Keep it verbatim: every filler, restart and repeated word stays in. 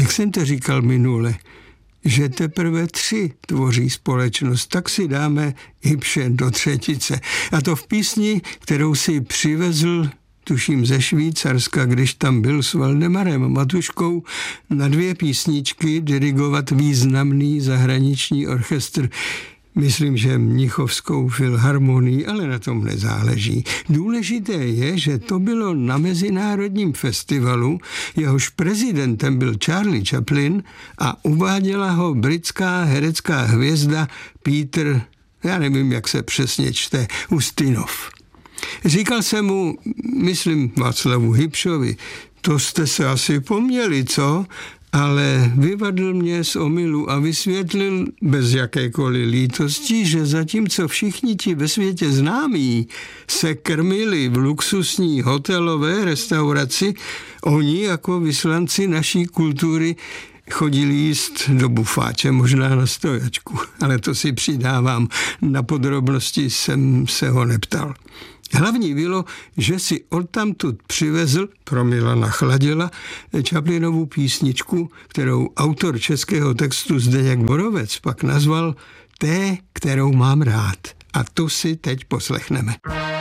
jak jsem to říkal minule, že teprve tři tvoří společnost, tak si dáme Ibše do třetice. A to v písni, kterou si přivezl, tuším ze Švýcarska, když tam byl s Valdemarem Matuškou, na dvě písničky dirigovat významný zahraniční orchestr. Myslím, že Mnichovskou filharmonii, ale na tom nezáleží. Důležité je, že to bylo na mezinárodním festivalu, jehož prezidentem byl Charlie Chaplin a uváděla ho britská herecká hvězda Peter, já nevím, jak se přesně čte, Ustinov. Říkal jsem mu, myslím Václavu Hybšovi, to jste se asi poměli, co? Ale vyvadl mě z omylu a vysvětlil bez jakékoliv lítosti, že zatímco všichni ti ve světě známí se krmili v luxusní hotelové restauraci, oni jako vyslanci naší kultury chodili jíst do bufáče, možná na stojačku, ale to si přidávám, na podrobnosti jsem se ho neptal. Hlavní bylo, že si odtamtud přivezl, pro Milana Chladila, Chaplinovu písničku, kterou autor českého textu Zdeněk Borovec pak nazval Té, kterou mám rád. A tu si teď poslechneme.